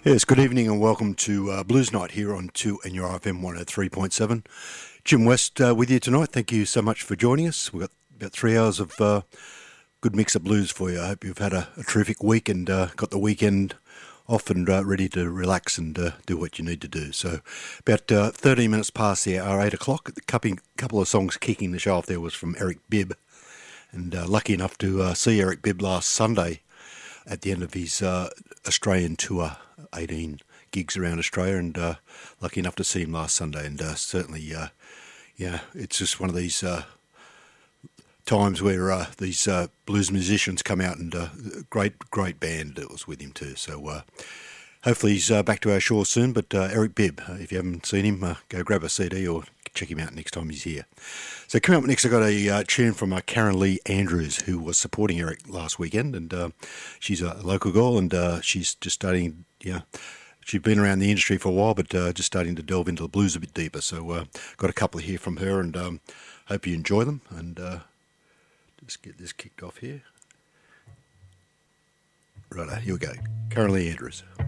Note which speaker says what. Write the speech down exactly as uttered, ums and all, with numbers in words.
Speaker 1: Yes, good evening and welcome to uh, Blues Night here on two N U R F M one oh three point seven. Jim West uh, with you tonight. Thank you so much for joining us. We've got about three hours of uh, good mix of blues for you. I hope you've had a, a terrific week and uh, got the weekend off and uh, ready to relax and uh, do what you need to do. So about uh, thirteen minutes past the hour, eight o'clock. The couple, couple of songs kicking the show off there was from Eric Bibb. And uh, lucky enough to uh, see Eric Bibb last Sunday at the end of his uh, Australian tour, eighteen gigs around Australia, and uh, lucky enough to see him last Sunday. And uh, certainly, uh, yeah, it's just one of these uh, times where uh, these uh, blues musicians come out, and uh, great, great band that was with him too. So uh, hopefully he's uh, back to our shore soon. But uh, Eric Bibb, uh, if you haven't seen him, uh, go grab a C D or check him out next time he's here. So coming up next, I got a uh, tune from uh, Karen Lee Andrews, who was supporting Eric last weekend, and uh, she's a local girl, and uh, she's just starting, yeah, she's been around the industry for a while, but uh, just starting to delve into the blues a bit deeper. So uh, got a couple here from her, and um, hope you enjoy them. And uh, just get this kicked off here. Right, here we go. Karen Lee Andrews.